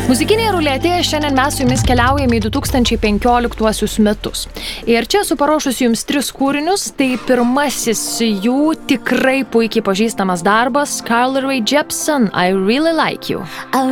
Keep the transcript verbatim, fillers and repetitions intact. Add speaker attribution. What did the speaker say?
Speaker 1: Muzikinėje ruletėje šiandien mes su jumis keliaujame į du tūkstančiai penkioliktuosius metus. Ir čia esu paruošusi jums tris kūrinius. Tai pirmasis jų tikrai puikiai pažįstamas darbas Carly Rae Jepsen, I Really Like You.
Speaker 2: I